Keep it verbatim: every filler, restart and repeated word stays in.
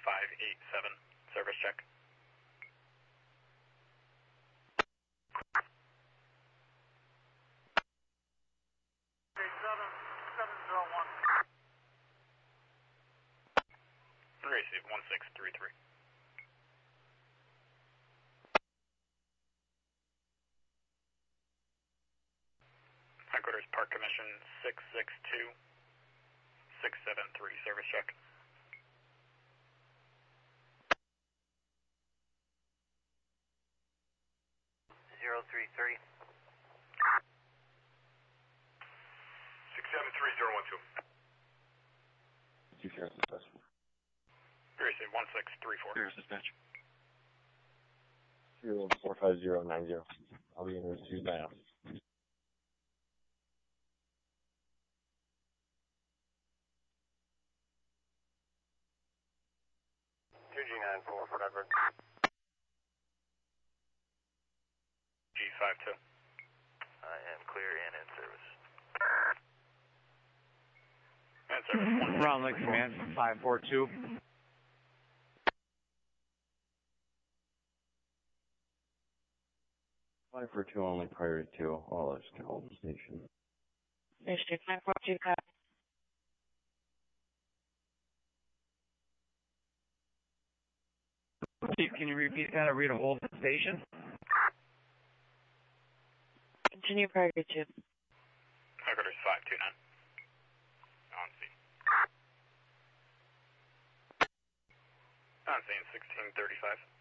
five eight seven, service check. seven seven zero one. Receive one six three three. Headquarters Park Commission six six two six seven three, service check. Zero three three. six seven three zero one two. Two Sheriff's Dispatch. Receive one six three four. Sheriff's Dispatch. Zero four five zero nine zero. I'll be in route two now. two G nine four, whatever. G five two. I am clear and in service. And service one. Round Lake Command five four two. Five for two only prior to two. All those call the station. District five four two, copy. Chief, can you repeat that? Are we to hold the station? Continue prior to two. Headquarters five two nine. On scene. On scene sixteen thirty-five.